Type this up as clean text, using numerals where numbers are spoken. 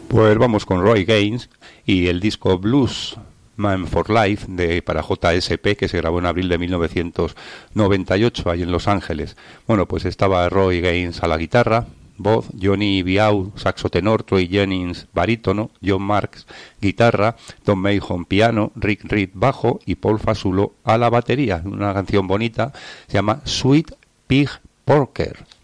Pues vamos con Roy Gaines y el disco Blues Man for Life para JSP, que se grabó en abril de 1998 ahí en Los Ángeles. Bueno, pues estaba Roy Gaines a la guitarra, voz, Johnny Biau, saxo tenor, Troy Jennings, barítono, John Marks, guitarra, Tom Mahon, piano, Rick Reed, bajo y Paul Fasulo a la batería. Una canción bonita, se llama Sweet Pig Porker.